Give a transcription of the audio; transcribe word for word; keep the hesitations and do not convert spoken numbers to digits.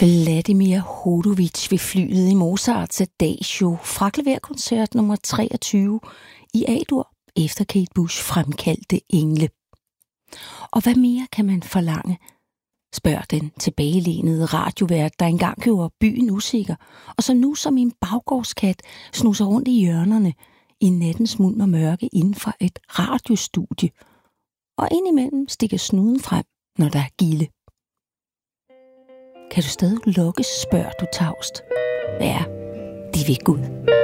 Vladimir Horowitz ved flyet i Mozarts Adagio fra klaverkoncert nummer treogtyve i A-dur efter Kate Bush fremkaldte engle. Og hvad mere kan man forlange? Spørger den tilbagelænede radiovært, der engang gjorde byen usikker, og så nu som en baggårdskat snuser rundt i hjørnerne i nattens mulm og mørke inden for et radiostudie, og indimellem stikker snuden frem, når der er gilde. Kan du stadig lukkes, spørger du tavst. Ja, de vil Gud.